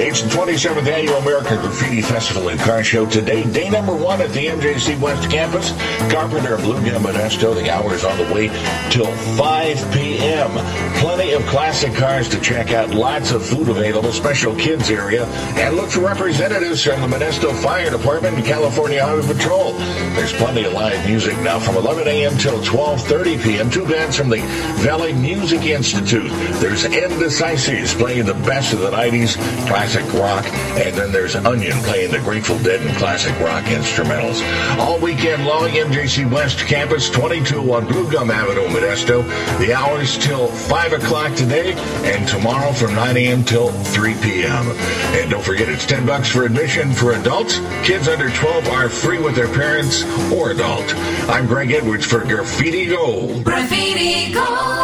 It's the 27th Annual American Graffiti Festival and Car Show today. Day number 1 at the MJC West Campus. Carpenter, Blue Gum, Modesto. The hour's on the way till 5 p.m. Plenty of classic cars to check out. Lots of food available. Special kids area. And look for representatives from the Modesto Fire Department and California Highway Patrol. There's plenty of live music now from 11 a.m. till 12:30 p.m. 2 bands from the Valley Music Institute. There's Indecisives playing the best of the 90s classic rock, and then there's Onion playing the Grateful Dead and classic rock instrumentals. All weekend long, MJC West Campus, 2201 Blue Gum Avenue, Modesto. The hours till 5 o'clock today, and tomorrow from 9 a.m. till 3 p.m. And don't forget, it's $10 for admission for adults. Kids under 12 are free with their parents or adult. I'm Greg Edwards for Graffiti Gold. Graffiti Gold.